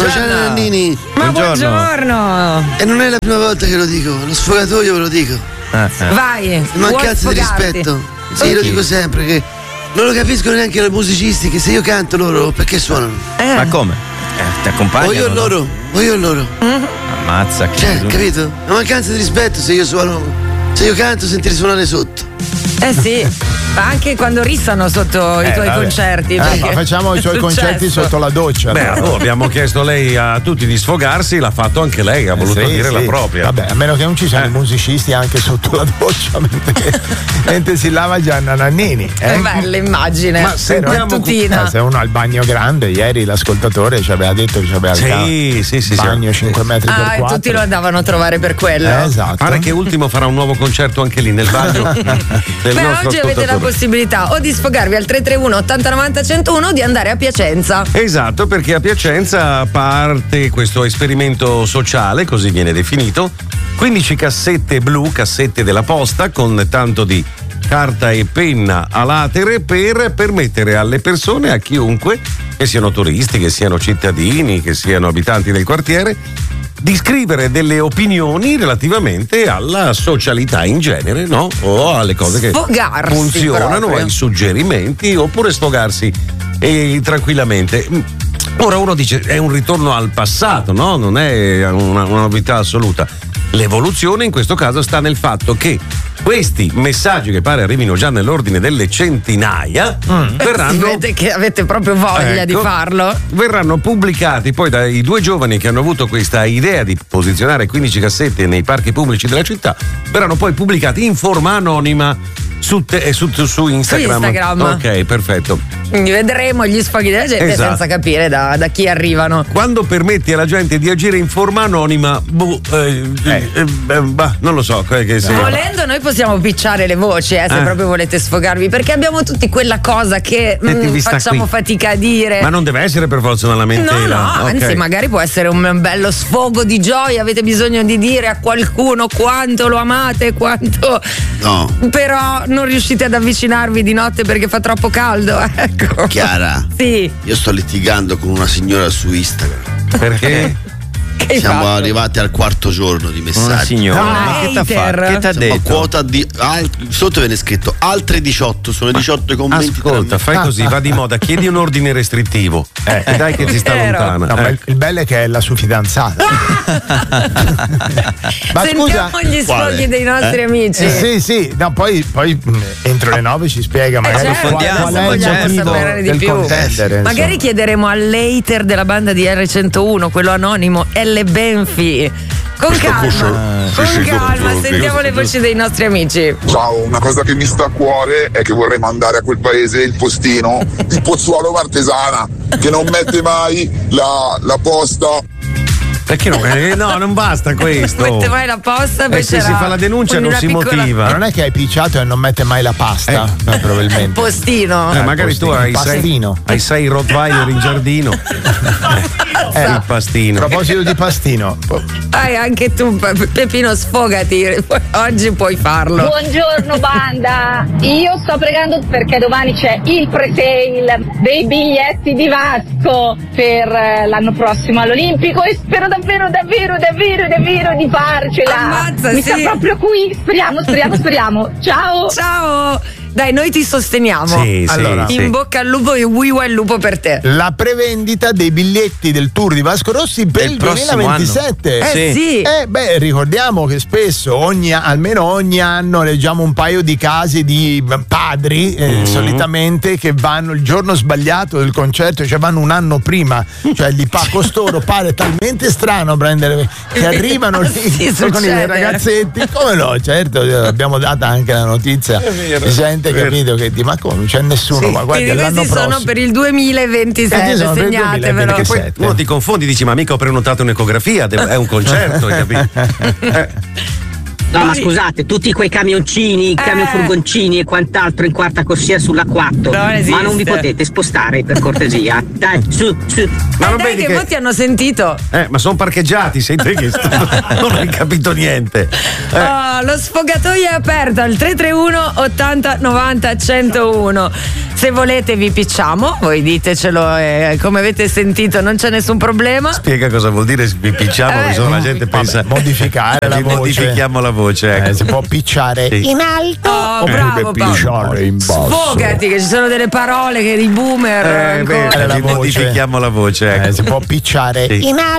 ciao Nannini. Ma buongiorno. E non è la prima volta che lo dico, lo sfogatoio ve lo dico. Vai. Mancanza di rispetto. Sì, lo dico sempre che non lo capiscono neanche i musicisti, che se io canto loro perché suonano? Ma come? Ti accompagnano? O io o loro. Ammazza, che Cioè, capito? Una mancanza di rispetto se io suono, se io canto sentire suonare sotto. Sì, ma anche quando rissano sotto i tuoi concerti. Ma facciamo i suoi concerti sotto la doccia. Beh, abbiamo chiesto a lei a tutti di sfogarsi, l'ha fatto anche lei, ha voluto dire la propria. Vabbè, a meno che non ci siano i musicisti anche sotto la doccia mentre si lava Gianna Nannini. È bella immagine. Ma sentiamo se uno ha il bagno grande, ieri l'ascoltatore ci aveva detto che ci aveva il bagno 5 metri per 4. E tutti lo andavano a trovare per quello. Esatto. Pare che ultimo farà un nuovo concerto anche lì nel bagno. Beh, oggi avete la possibilità o di sfogarvi al 331 80 90 101 o di andare a Piacenza. Esatto, perché a Piacenza parte questo esperimento sociale, così viene definito. 15 cassette blu, cassette della posta con tanto di carta e penna a latere per permettere alle persone, a chiunque, che siano turisti, che siano cittadini, che siano abitanti del quartiere, di scrivere delle opinioni relativamente alla socialità in genere, no? O alle cose che funzionano, proprio. ai suggerimenti, oppure sfogarsi tranquillamente. Ora uno dice è un ritorno al passato, no? Non è una novità assoluta. L'evoluzione in questo caso sta nel fatto che questi messaggi, che pare arrivino già nell'ordine delle centinaia, verranno. Vedete che avete proprio voglia di farlo. Verranno pubblicati poi dai due giovani che hanno avuto questa idea di posizionare 15 cassette nei parchi pubblici della città. Verranno poi pubblicati in forma anonima su Instagram. Ok, perfetto. Quindi vedremo gli sfoghi della gente senza capire da chi arrivano. Quando permetti alla gente di agire in forma anonima, non lo so. Volendo noi possiamo picciare le voci, se proprio volete sfogarvi, perché abbiamo tutti quella cosa che facciamo fatica a dire. Ma non deve essere per forza una lamentela. No, anzi, magari può essere un bello sfogo di gioia. Avete bisogno di dire a qualcuno quanto lo amate, quanto. No. Però non riuscite ad avvicinarvi di notte perché fa troppo caldo. Ecco. Chiara. Sì. Io sto litigando con una signora su Instagram. Perché? Siamo arrivati al quarto giorno di messaggi. Una signora, che t'ha fatto? Che t'ha detto? Quota di sotto viene scritto altre 18, sono 18 commenti. Ascolta, fai così, va di moda, chiedi un ordine restrittivo. Dai che ti sta lontana. No, ma il bello è che è la sua fidanzata. Ma sentiamo gli sfoghi dei nostri amici. Sì, no, poi entro le 9 ci spiega magari qual è il motivo del contendere. Magari chiederemo all'hater della banda di R101, quello anonimo, L. Benfi. Con calma, sentiamo le voci dei nostri amici. Ciao, una cosa che mi sta a cuore è che vorrei mandare a quel paese il postino di Pozzuolo Martesana, che non mette mai la posta. Perché no, non basta questo. Mette mai la posta, se si fa la denuncia non si motiva. Ma non è che hai picciato e non mette mai la pasta, probabilmente. Il postino. Magari postino, tu hai 6 Rottweiler in giardino. Il pastino. A proposito di pastino. Anche tu, Peppino, sfogati. Oggi puoi farlo. Buongiorno banda. Io sto pregando perché domani c'è il pre-sale dei biglietti di Vasco per l'anno prossimo all'Olimpico e spero davvero di farcela. Ammazza, mi sta proprio qui. Speriamo. Ciao. Dai, noi ti sosteniamo. In bocca al lupo e viva il lupo per te. La prevendita dei biglietti del tour di Vasco Rossi per il 2027. Sì. Ricordiamo che spesso almeno ogni anno leggiamo un paio di casi di padri solitamente che vanno il giorno sbagliato del concerto, cioè vanno un anno prima, cioè costoro pare talmente strano prendere che arrivano lì con i ragazzetti. Come no? Certo, abbiamo data anche la notizia. Capito che ma come non c'è nessuno, ma guarda l'anno prossimo sono per il 2027, segnatevelo. Poi uno ti confondi, dici ma mica ho prenotato un'ecografia, è un concerto, hai capito? No, ma scusate, tutti quei camioncini, camion furgoncini e quant'altro in quarta corsia sulla 4. Ma non vi potete spostare per cortesia? Dai, su. Ma non vedi che ti hanno sentito? Ma sono parcheggiati, sei te che non hai capito niente. Lo sfogatoio è aperto al 331 80 90 101. Se volete vi picciamo, voi ditecelo, come avete sentito non c'è nessun problema. Spiega cosa vuol dire vi picciamo, perché la gente pensa modificare la voce. Modifichiamo la voce, ecco. Si può picciare in alto o bravo picciare in basso. Sfogati, che ci sono delle parole che i boomer modifichiamo la voce, ecco. Si può picciare in alto